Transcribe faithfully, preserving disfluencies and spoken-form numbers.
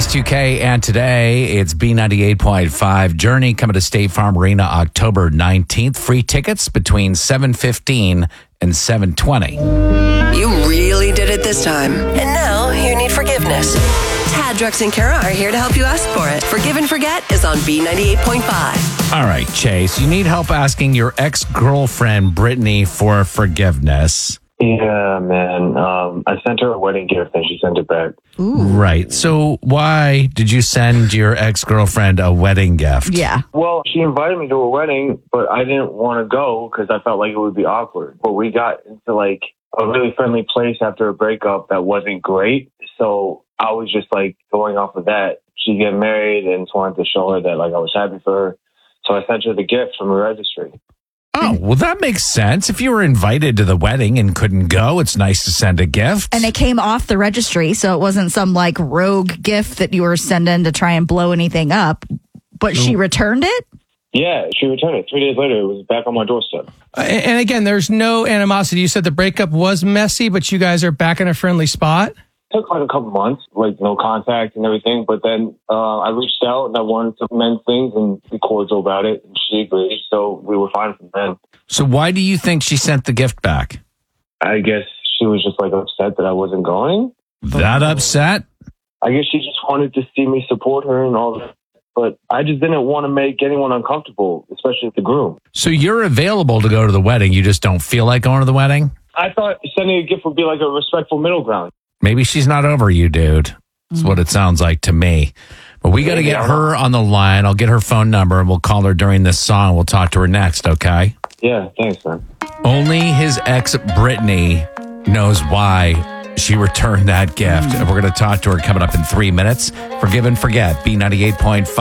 X two K, and today it's B ninety-eight point five Journey coming to State Farm Arena October nineteenth. Free tickets between seven fifteen and seven twenty. You really did it this time. And now you need forgiveness. Tad, Drex, and Kara are here to help you ask for it. Forgive and Forget is on B ninety-eight point five. All right, Chase, you need help asking your ex-girlfriend, Brittany, for forgiveness. Yeah, man. Um, I sent her a wedding gift and she sent it back. Ooh. Right. So why did you send your ex-girlfriend a wedding gift? Yeah. Well, she invited me to a wedding, but I didn't want to go because I felt like it would be awkward. But we got into like a really friendly place after a breakup that wasn't great. So I was just like going off of that. She's getting married and just wanted to show her that like I was happy for her. So I sent her the gift from the registry. Oh, well, that makes sense. If you were invited to the wedding and couldn't go, it's nice to send a gift. And it came off the registry, so it wasn't some like rogue gift that you were sending to try and blow anything up. But she returned it? Yeah, she returned it. Three days later, it was back on my doorstep. Uh, and again, there's no animosity. You said the breakup was messy, but you guys are back in a friendly spot? It took like a couple months, like no contact and everything. But then uh, I reached out and I wanted to mend things and be cordial about it. And she agreed. So we were fine from then. So why do you think she sent the gift back? I guess she was just like upset that I wasn't going. That upset? I guess she just wanted to see me support her and all that. But I just didn't want to make anyone uncomfortable, especially the groom. So you're available to go to the wedding. You just don't feel like going to the wedding? I thought sending a gift would be like a respectful middle ground. Maybe she's not over you, dude. That's what it sounds like to me. But we got to get her on the line. I'll get her phone number and we'll call her during this song. We'll talk to her next, okay? Yeah, thanks, man. Only his ex, Brittany, knows why she returned that gift. And we're going to talk to her coming up in three minutes. Forgive and Forget, B ninety-eight point five.